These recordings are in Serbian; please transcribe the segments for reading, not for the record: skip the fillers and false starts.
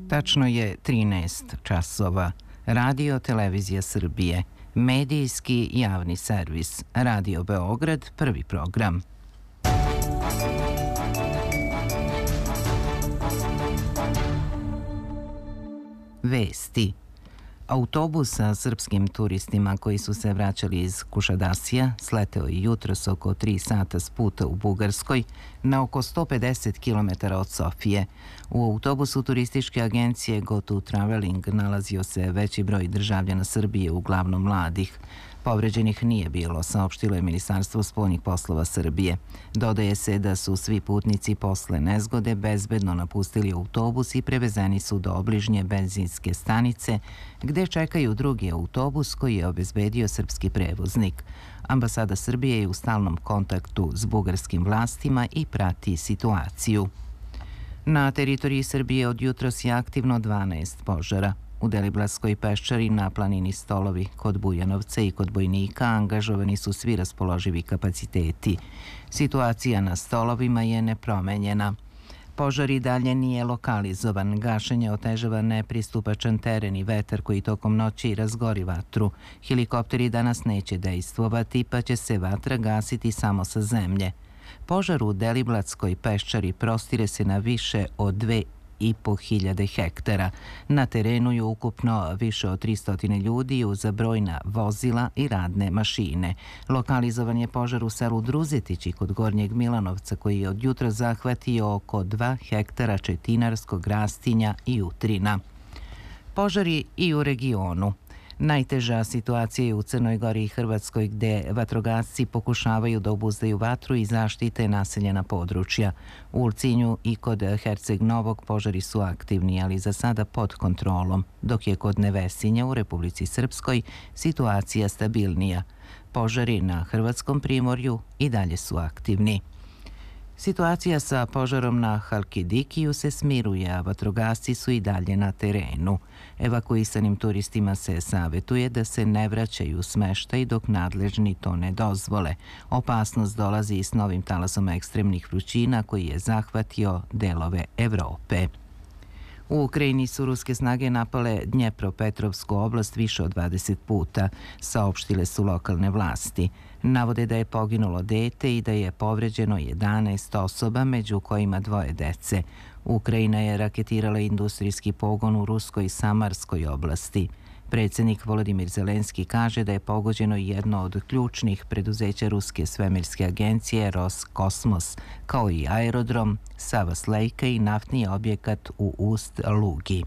Tačno je 13 časova. Radio Televizija Srbije. Medijski javni servis. Radio Beograd, prvi program. Vesti. Autobus sa srpskim turistima koji su se vraćali iz Kušadasija sleteo je jutros oko 3 sata s puta u Bugarskoj na oko 150 km od Sofije. U autobusu turističke agencije GoTo Traveling nalazio se veći broj državljana Srbije, uglavnom mladih. Povređenih nije bilo, saopštilo je Ministarstvo spoljnih poslova Srbije. Dodaje se da su svi putnici posle nezgode bezbedno napustili autobus i prevezeni su do obližnje benzinske stanice, gde čekaju drugi autobus koji je obezbedio srpski prevoznik. Ambasada Srbije je u stalnom kontaktu s bugarskim vlastima i prati situaciju. Na teritoriji Srbije od jutros je aktivno 12 požara. U Deliblatskoj peščari, na planini Stolovi, kod Bujanovca i kod Bojnika angažovani su svi raspoloživi kapaciteti. Situacija na Stolovima je nepromenjena. Požar i dalje nije lokalizovan. Gašenje otežava nepristupačan teren i vetar koji tokom noći razgori vatru. Helikopteri danas neće dejstvovati, pa će se vatra gasiti samo sa zemlje. Požar u Deliblatskoj peščari prostire se na više od 2.500 hektara. Na terenu je ukupno više od 300 ljudi uz brojna vozila i radne mašine. Lokalizovan je požar u selu Druzetići kod Gornjeg Milanovca koji je od jutra zahvatio oko 2 hektara četinarskog rastinja i utrina. Požari i u regionu. Najteža situacija je u Crnoj Gori i Hrvatskoj gde vatrogasci pokušavaju da obuzdaju vatru i zaštite naseljena područja. U Ulcinju i kod Herceg Novog požari su aktivni, ali za sada pod kontrolom, dok je kod Nevesinja u Republici Srpskoj situacija stabilnija. Požari na Hrvatskom primorju i dalje su aktivni. Situacija sa požarom na Halkidikiju se smiruje, a vatrogasci su i dalje na terenu. Evakuisanim turistima se savetuje da se ne vraćaju u smeštaj dok nadležni to ne dozvole. Opasnost dolazi i s novim talasom ekstremnih vrućina koji je zahvatio delove Evrope. U Ukrajini su ruske snage napale Dnjepropetrovsku oblast više od 20 puta, saopštile su lokalne vlasti. Navode da je poginulo dete i da je povređeno 11 osoba, među kojima 2 dece. Ukrajina je raketirala industrijski pogon u ruskoj Samarskoj oblasti. Predsjednik Volodimir Zelenski kaže da je pogođeno jedno od ključnih preduzeća ruske svemirske agencije Roskosmos, kao i aerodrom Savaslejka i naftni objekat u Ust-Lugi.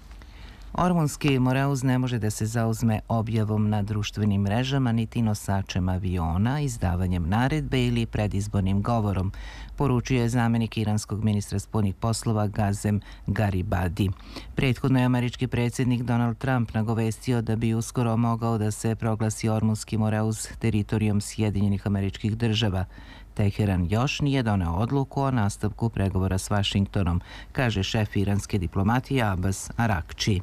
Ormunski Moreuz ne može da se zauzme objavom na društvenim mrežama niti nosačem aviona, izdavanjem naredbe ili predizbornim govorom, poručio je zamenik iranskog ministra spoljnih poslova Gazem Garibadi. Prethodno je američki predsjednik Donald Trump nagovestio da bi uskoro mogao da se proglasi Ormunski Moreuz teritorijom Sjedinjenih Američkih Država. Teheran još nije doneo odluku o nastavku pregovora s Vašingtonom, kaže šef iranske diplomatije Abbas Arakči.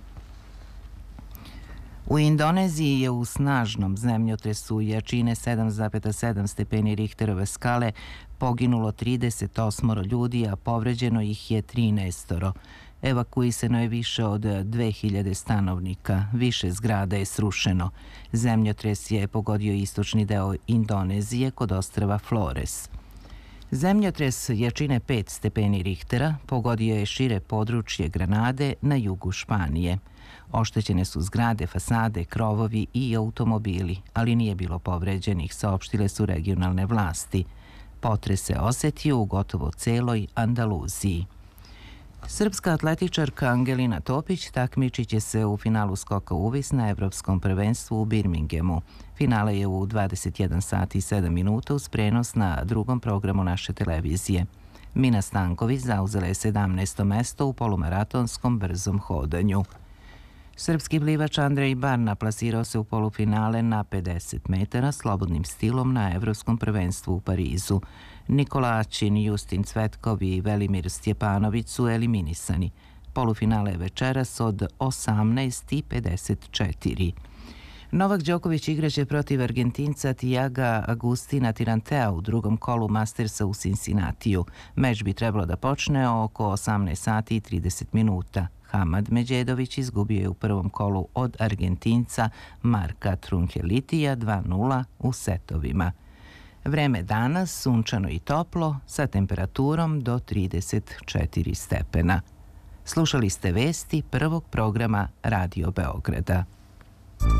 U Indoneziji je u snažnom zemljotresu jačine 7,7 stepeni Richterove skale poginulo 38 ljudi, a povređeno ih je 13. Evakuisano je više od 2000 stanovnika, više zgrada je srušeno. Zemljotres je pogodio istočni deo Indonezije kod ostrva Flores. Zemljotres jačine 5 stepeni Richtera pogodio je šire područje Granade na jugu Španije. Oštećene su zgrade, fasade, krovovi i automobili, ali nije bilo povređenih, saopštile su regionalne vlasti. Potres se osetio u gotovo celoj Andaluziji. Srpska atletičarka Angelina Topić takmičit će se u finalu skoka uvis na Evropskom prvenstvu u Birminghamu. Finale je u 21 sati i 7 minuta uz prenos na drugom programu naše televizije. Mina Stanković zauzela je 17. mesto u polumaratonskom brzom hodanju. Srpski plivač Andrej Barna plasirao se u polufinale na 50 metara slobodnim stilom na Evropskom prvenstvu u Parizu. Nikola Ačin, Justin Cvetkov i Velimir Stjepanović su eliminisani. Polufinale je večeras od 18:54. Novak Đoković igraće protiv Argentinca Tiaga Agustina Tirantea u drugom kolu Mastersa u Cincinnatiju. Meč bi trebalo da počne oko 18 sati i 30 minuta. Hamad Međedović izgubio je u prvom kolu od Argentinca Marka Trunkelitija 2:0 u setovima. Vreme danas sunčano i toplo sa temperaturom do 34 stepena. Slušali ste vesti prvog programa Radio Beograda.